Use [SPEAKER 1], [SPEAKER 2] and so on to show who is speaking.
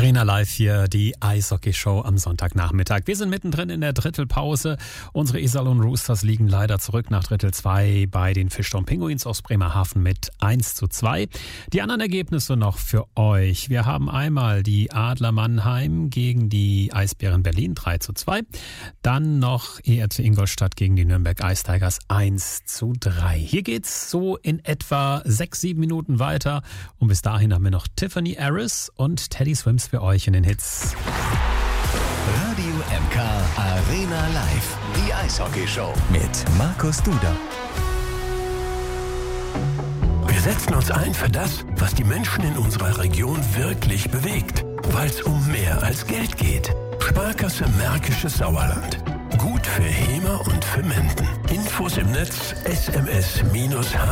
[SPEAKER 1] Arena Live hier, die Eishockey-Show am Sonntagnachmittag. Wir sind mittendrin in der Drittelpause. Unsere Iserlohn Roosters liegen leider zurück nach Drittel 2 bei den Fischtown Pinguins aus Bremerhaven mit 1:2. Die anderen Ergebnisse noch für euch. Wir haben einmal die Adler Mannheim gegen die Eisbären Berlin 3:2. Dann noch ERC Ingolstadt gegen die Nürnberg Ice Tigers 1:3. Hier geht's so in etwa 6-7 Minuten weiter. Und bis dahin haben wir noch Tiffany Harris und Teddy Swims für euch in den Hits.
[SPEAKER 2] Radio MK Arena Live, die Eishockey-Show mit Markus Duda.
[SPEAKER 3] Wir setzen uns ein für das, was die Menschen in unserer Region wirklich bewegt, weil es um mehr als Geld geht. Sparkasse Märkisches Sauerland. Gut für Hemer und für Menden. Infos im Netz sms-hmv.de.